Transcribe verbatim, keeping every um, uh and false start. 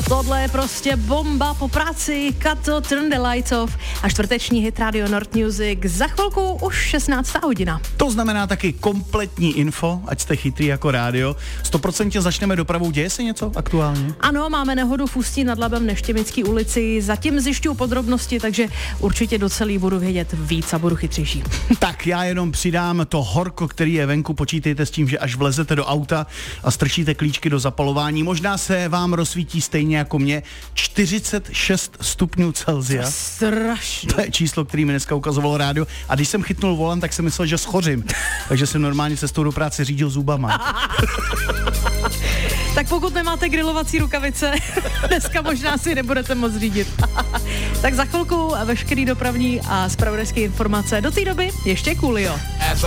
Tohle je prostě bomba po práci, Kato, Turn the Lights Off a čtvrteční hit Radio Nord Music. Za chvilku už šestnáctá hodina. To znamená taky kompletní info, ať jste chytrý jako rádio. sto procent začneme dopravou, děje se něco aktuálně? Ano, máme nehodu v Ústí nad Labem v Neštěmický ulici, zatím zjišťuju podrobnosti, takže určitě do celý budu vědět víc a budu chytřejší. Tak já jenom přidám to horko, který je venku, počítejte s tím, že až vlezete do auta a strčíte klíčky do zapalování, možná se vám rozsvítí stejně jako mě čtyřicet šest stupňů Celsia. Strašně. To je číslo, který mi dneska ukazovalo rádio. A když jsem chytnul volant, tak jsem myslel, že schořím. Takže jsem normálně cestou do práce řídil zubama. Tak pokud nemáte grilovací rukavice, dneska možná si nebudete moc řídit. Tak za chvilku veškerý dopravní a zpravodajské informace. Do té doby ještě Coolio.